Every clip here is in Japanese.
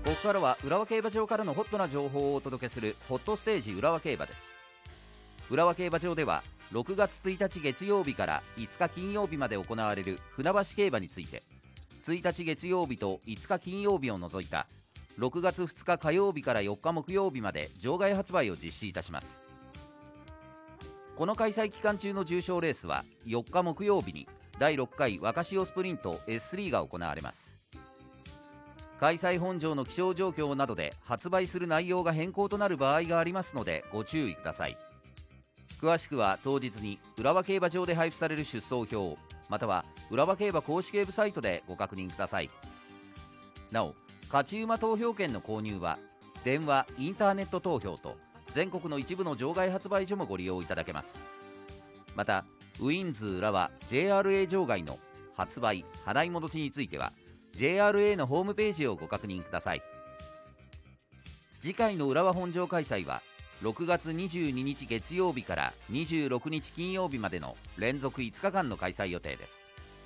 ここからは浦和競馬場からのホットな情報をお届けするホットステージ浦和競馬です。浦和競馬場では6月1日月曜日から5日金曜日まで行われる船橋競馬について、1日月曜日と5日金曜日を除いた6月2日火曜日から4日木曜日まで場外発売を実施いたします。この開催期間中の重賞レースは4日木曜日に第6回若潮スプリント S3 が行われます。開催本場の気象状況などで発売する内容が変更となる場合がありますのでご注意ください。詳しくは当日に浦和競馬場で配布される出走表または浦和競馬公式ウェブサイトでご確認ください。なお、勝ち馬投票券の購入は電話・インターネット投票と全国の一部の場外発売所もご利用いただけます。またウィンズ浦和 JRA 場外の発売・払い戻しについてはJRA のホームページをご確認ください。次回の浦和本場開催は6月22日月曜日から26日金曜日までの連続5日間の開催予定です。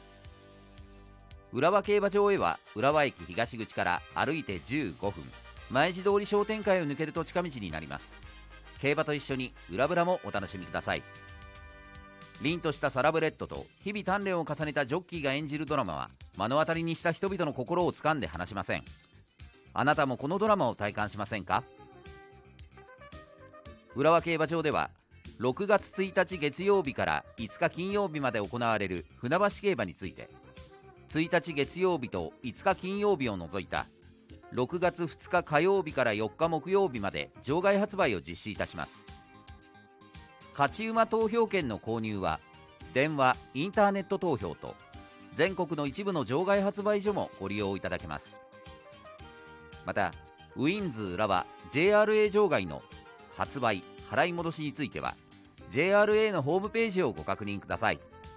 浦和競馬場へは浦和駅東口から歩いて15分、前地通り商店会を抜けると近道になります。競馬と一緒に裏ブラもお楽しみください。凛としたサラブレッドと日々鍛錬を重ねたジョッキーが演じるドラマは目の当たりにした人々の心を掴んで離しません。あなたもこのドラマを体感しませんか？浦和競馬場では6月1日月曜日から5日金曜日まで行われる船橋競馬について、1日月曜日と5日金曜日を除いた6月2日火曜日から4日木曜日まで場外発売を実施いたします。勝ち馬投票券の購入は電話・インターネット投票と全国の一部の場外発売所もご利用いただけます。またウィンズ浦和 JRA 場外の発売・払い戻しについては JRA のホームページをご確認ください。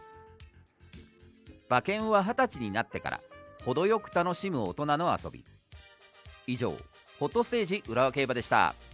馬券は20歳になってから程よく楽しむ大人の遊び。以上ホットステージ浦和競馬でした。